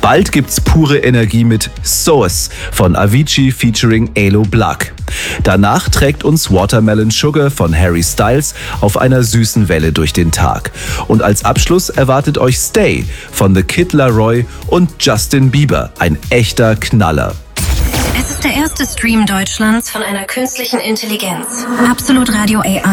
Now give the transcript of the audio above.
Bald gibt's pure Energie mit Source von Avicii featuring Alo Black. Danach trägt uns Watermelon Sugar von Harry Styles auf einer süßen Welle durch den Tag. Und als Abschluss erwartet euch Stay von The Kid Laroi und Justin Bieber, ein echter Knaller. Es ist der erste Stream Deutschlands von einer künstlichen Intelligenz. Absolut Radio AI.